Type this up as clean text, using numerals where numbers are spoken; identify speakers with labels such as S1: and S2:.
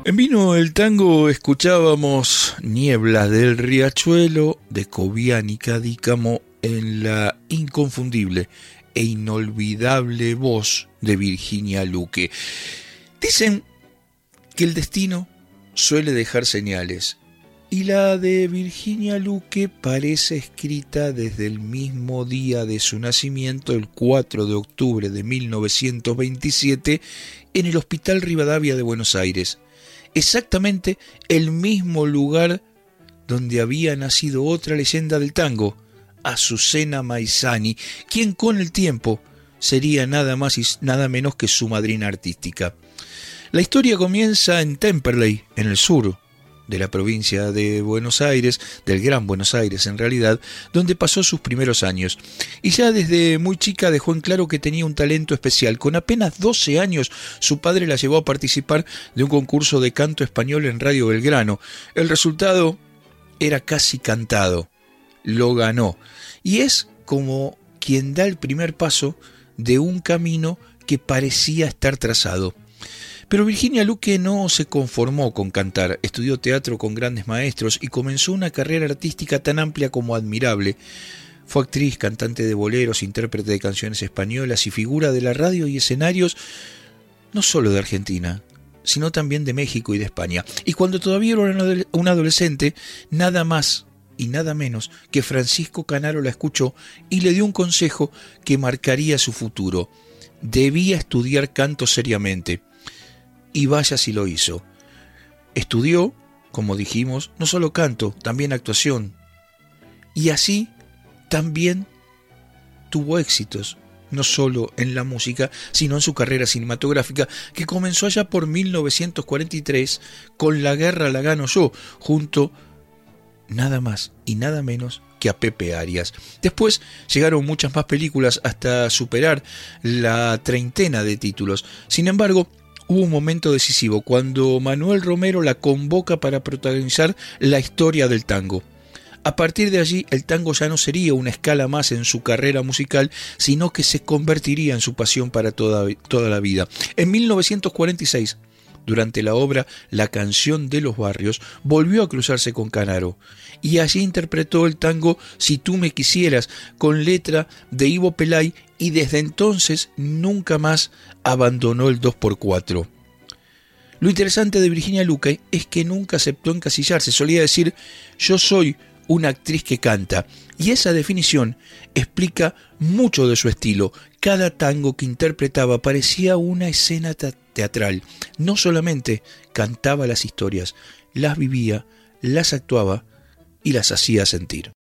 S1: En Vino el Tango escuchábamos Nieblas del Riachuelo de Cobián y Cadícamo en la inconfundible e inolvidable voz de Virginia Luque. Dicen que el destino suele dejar señales, y la de Virginia Luque parece escrita desde el mismo día de su nacimiento, el 4 de octubre de 1927, en el Hospital Rivadavia de Buenos Aires. Exactamente el mismo lugar donde había nacido otra leyenda del tango, Azucena Maizani, quien con el tiempo sería nada más y nada menos que su madrina artística. La historia comienza en Temperley, en el sur de la provincia de Buenos Aires, del Gran Buenos Aires en realidad, donde pasó sus primeros años. Y ya desde muy chica dejó en claro que tenía un talento especial. Con apenas 12 años, su padre la llevó a participar de un concurso de canto español en Radio Belgrano. El resultado era casi cantado. Lo ganó. Y es como quien da el primer paso de un camino que parecía estar trazado. Pero Virginia Luque no se conformó con cantar, estudió teatro con grandes maestros y comenzó una carrera artística tan amplia como admirable. Fue actriz, cantante de boleros, intérprete de canciones españolas y figura de la radio y escenarios no solo de Argentina, sino también de México y de España. Y cuando todavía era una adolescente, nada más y nada menos que Francisco Canaro la escuchó y le dio un consejo que marcaría su futuro. Debía estudiar canto seriamente. Y vaya si lo hizo. Estudió, como dijimos, no solo canto, también actuación. Y así también tuvo éxitos, no solo en la música, sino en su carrera cinematográfica, que comenzó allá por 1943 con La guerra la gano yo, junto nada más y nada menos que a Pepe Arias. Después llegaron muchas más películas hasta superar la treintena de títulos. Sin embargo, hubo un momento decisivo cuando Manuel Romero la convoca para protagonizar La historia del tango. A partir de allí, el tango ya no sería una escala más en su carrera musical, sino que se convertiría en su pasión para toda la vida. En 1946, durante la obra La canción de los barrios, volvió a cruzarse con Canaro y allí interpretó el tango Si tú me quisieras, con letra de Ivo Pelay, y desde entonces nunca más abandonó el 2x4. Lo interesante de Virginia Luque es que nunca aceptó encasillarse. Solía decir: yo soy una actriz que canta, y esa definición explica mucho de su estilo. Cada tango que interpretaba parecía una escena teatral. No solamente cantaba las historias, las vivía, las actuaba y las hacía sentir.